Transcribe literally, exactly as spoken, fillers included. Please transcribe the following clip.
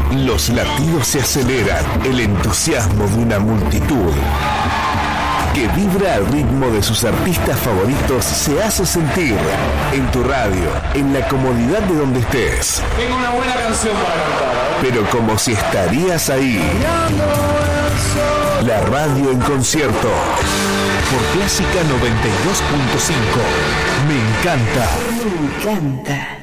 Los latidos se aceleran, el entusiasmo de una multitud que vibra al ritmo de sus artistas favoritos se hace sentir en tu radio, en la comodidad de donde estés. Tengo una buena canción para cantar, ¿eh? Pero como si estarías ahí. La radio en concierto. Por Clásica noventa y dos punto cinco. Me encanta. Me encanta.